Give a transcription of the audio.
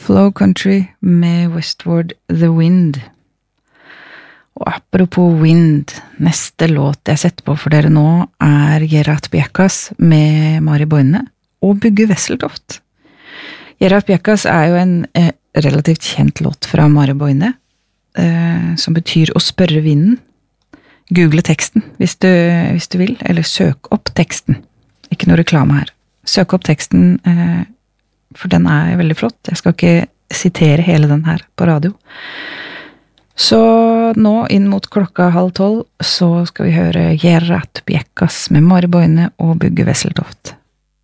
Flow Country med Westward The Wind. Og apropos Wind, neste låt jeg setter på for dere nå Gerard Bjekkas med Mari Boine og Bugge Wesseltoft. Gerard Bjekkas jo en relativt kjent låt fra Mari Boine, som betyr å spørre vinden. Google teksten hvis du vil, eller søk opp teksten. Ikke noe reklame her. Søk opp teksten, for den veldig flott. Jeg skal ikke sitere hele den her på radio. Så nå inn mot klokka 11:30 så skal vi høre Gerard Bjekkas med Mari Boine og Bugge Wesseltoft.